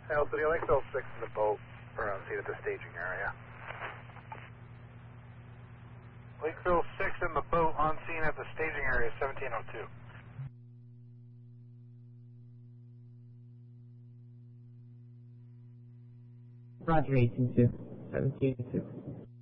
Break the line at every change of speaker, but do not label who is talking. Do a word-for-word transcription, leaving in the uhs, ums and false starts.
Hail City, Lakeville six in the boat, or on scene at the staging area.
Lakeville six in the boat, on scene at the staging area, seventeen oh two.
Roger, eighteen two, seventeen two.